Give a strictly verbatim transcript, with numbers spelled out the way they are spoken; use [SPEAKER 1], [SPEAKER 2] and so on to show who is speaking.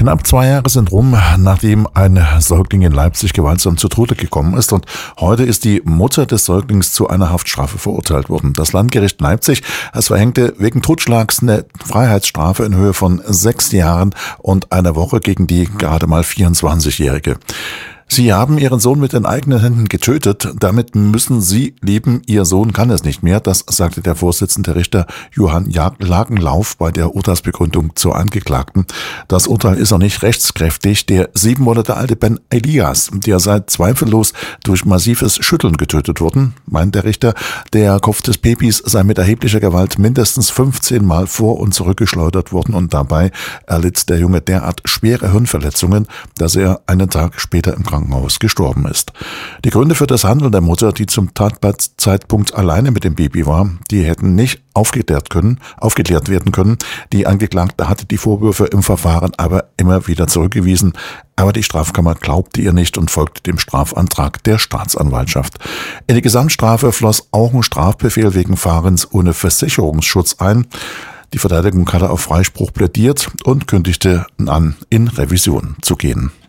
[SPEAKER 1] Knapp zwei Jahre sind rum, nachdem ein Säugling in Leipzig gewaltsam zu Tode gekommen ist, und heute ist die Mutter des Säuglings zu einer Haftstrafe verurteilt worden. Das Landgericht Leipzig, es verhängte wegen Totschlags eine Freiheitsstrafe in Höhe von sechs Jahren und einer Woche gegen die gerade mal vierundzwanzigjährige. Sie haben Ihren Sohn mit den eigenen Händen getötet. Damit müssen Sie leben. Ihr Sohn kann es nicht mehr. Das sagte der Vorsitzende Richter Johann Lagenlauf bei der Urteilsbegründung zur Angeklagten. Das Urteil ist noch nicht rechtskräftig. Der sieben Monate alte Ben Elias, der sei zweifellos durch massives Schütteln getötet worden, meint der Richter. Der Kopf des Babys sei mit erheblicher Gewalt mindestens fünfzehn Mal vor- und zurückgeschleudert worden, und dabei erlitt der Junge derart schwere Hirnverletzungen, dass er einen Tag später im Krankenhaus Krankenhaus gestorben ist. Die Gründe für das Handeln der Mutter, die zum Tatzeitpunkt alleine mit dem Baby war, die hätten nicht aufgeklärt können, aufgeklärt werden können. Die Angeklagte hatte die Vorwürfe im Verfahren aber immer wieder zurückgewiesen. Aber die Strafkammer glaubte ihr nicht und folgte dem Strafantrag der Staatsanwaltschaft. In die Gesamtstrafe floss auch ein Strafbefehl wegen Fahrens ohne Versicherungsschutz ein. Die Verteidigung hatte auf Freispruch plädiert und kündigte an, in Revision zu gehen.